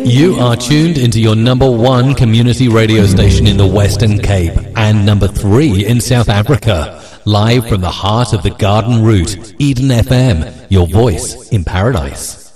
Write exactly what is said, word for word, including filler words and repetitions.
You are tuned into your number one community radio station in the Western Cape and number three in South Africa. Live from the heart of the Garden Route, Eden F M, your voice in paradise.